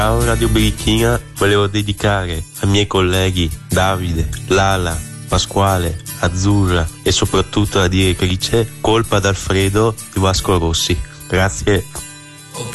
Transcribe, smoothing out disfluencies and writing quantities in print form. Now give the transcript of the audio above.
Ciao Radio Birichina, volevo dedicare ai miei colleghi Davide, Lala, Pasquale, Azzurra e soprattutto a direttrice Colpa d'Alfredo di Vasco Rossi. Grazie.